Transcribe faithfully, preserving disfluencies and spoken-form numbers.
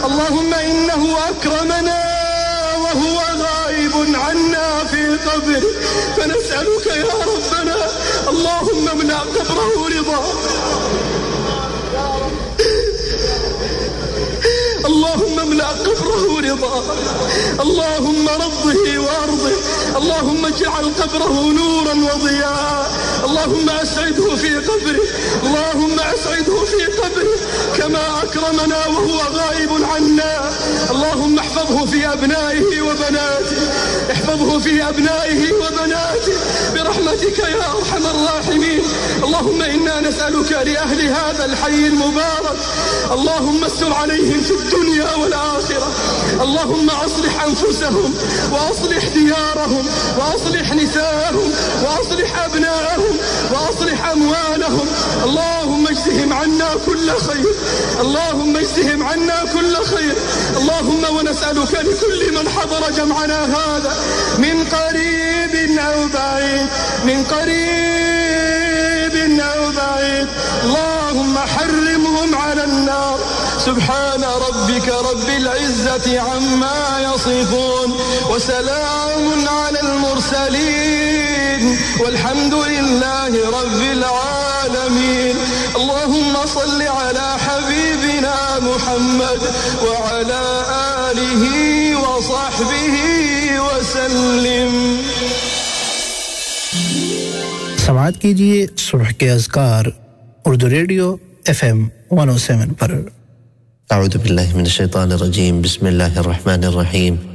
اللهم إنه أكرمنا وهو غائب عنا في قبره، فنسألك يا ربنا اللهم املأ قبره رضا، اللهم املأ قبره رضا، اللهم رضه وارضه، اللهم اجعل قبره نورا وضياء، اللهم اسعده في قبره، اللهم اسعده في قبره كما اكرمنا وهو غائب عنا. اللهم احفظه في ابنائه وبناته، احفظه في ابنائه وبناته برحمتك يا ارحم الراحمين. اللهم انا نسألك لأهل هذا الحي المبارك اللهم استر عليهم في الدنيا والآخرة، اللهم أصلح أنفسهم وأصلح ديارهم وأصلح نساءهم وأصلح أبناءهم وأصلح أموالهم، اللهم اجزهم عنا كل خير، اللهم اجزهم عنا كل خير. اللهم ونسألك لكل من حضر جمعنا هذا من قريب أو بعيد، من قريب أو بعيد، اللهم حرمهم على النار. سبحان ربك رب العزة عما يصفون، وسلام على المرسلين، والحمد لله رب العالمين. اللهم صل على حبيبنا محمد وعلى آله وصحبه وسلم. समाअत कीजिए सुबह के अज़कार उर्दू रेडियो एफ एम एक सौ सात पर। أعوذ بالله من الشيطان الرجيم. بسم الله الرحمن الرحيم.